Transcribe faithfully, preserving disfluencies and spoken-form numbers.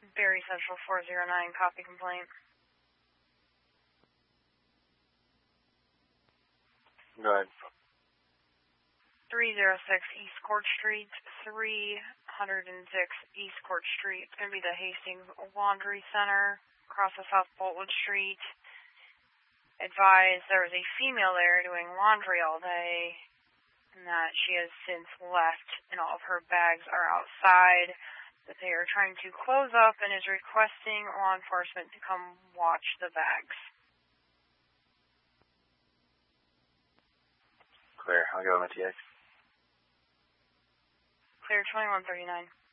Berry Central four zero nine, copy complaint. Go ahead. three oh six East Court Street, three oh six East Court Street. It's going to be the Hastings Laundry Center, across the South Boltwood Street. Advised there was a female there doing laundry all day, and that she has since left, and all of her bags are outside, that they are trying to close up and is requesting law enforcement to come watch the bags. Clear. I'll go with my T X. Clear twenty-one thirty-nine.